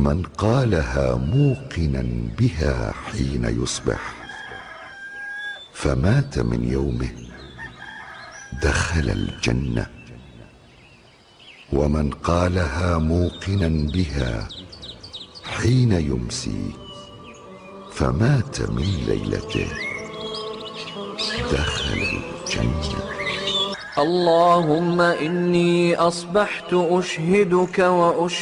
من قالها موقنا بها حين يصبح فمات من يومه دخل الجنة، ومن قالها موقنا بها حين يمسي فمات من ليلته دخل الجنة. اللهم إني أصبحت أشهدك